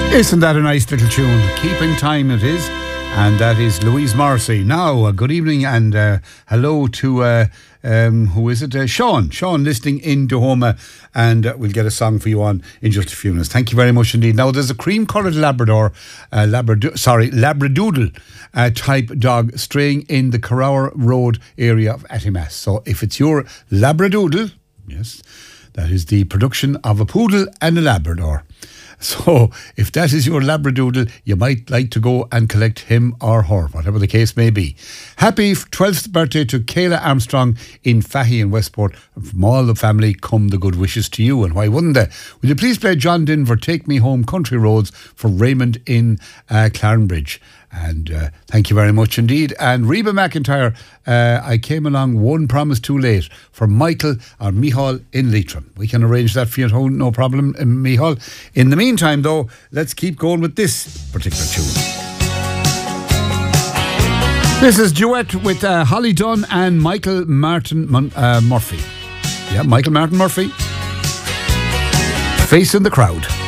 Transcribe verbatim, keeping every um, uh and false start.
Isn't that a nice little tune? Keeping Time it is. And that is Louise Morrissey. Now, uh, good evening and uh, hello to, uh, um, who is it? Uh, Sean. Sean listening in Dahoma. And uh, we'll get a song for you on in just a few minutes. Thank you very much indeed. Now, there's a cream-coloured Labrador, uh, Labrado- sorry, Labradoodle uh, type dog straying in the Carrower Road area of Attimas. So if it's your Labradoodle, yes, that is the production of a poodle and a Labrador. So if that is your Labradoodle, you might like to go and collect him or her, whatever the case may be. Happy twelfth birthday to Kayla Armstrong in Fahy in Westport. From all the family come the good wishes to you, and why wouldn't they? Will you please play John Denver, Take Me Home Country Roads for Raymond in uh, Clarenbridge? And uh, thank you very much indeed. And Reba McIntyre, uh, I came along one promise too late for Michael or Michal in Leitrim. We can arrange that for you at home, no problem, uh, Michal. In the meantime, though, let's keep going with this particular tune. This is duet with uh, Holly Dunn and Michael Martin Mun- uh, Murphy. Yeah, Michael Martin Murphy. Facing the Crowd.